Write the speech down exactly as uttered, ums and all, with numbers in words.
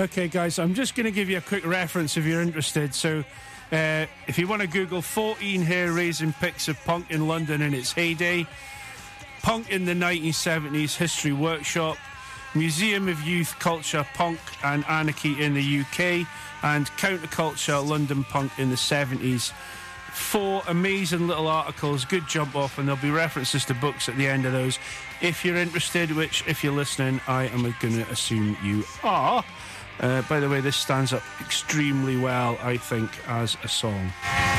Okay, guys, I'm just going to give you a quick reference if you're interested. So, uh, if you want to Google fourteen hair-raising pics of punk in London in its heyday, Punk in the nineteen seventies History Workshop, Museum of Youth Culture, Punk and Anarchy in the U K, and Counterculture, London Punk in the seventies. Four amazing little articles, good jump off, and there'll be references to books at the end of those. If you're interested, which, if you're listening, I am going to assume you are. Uh, by the way, this stands up extremely well, I think, as a song.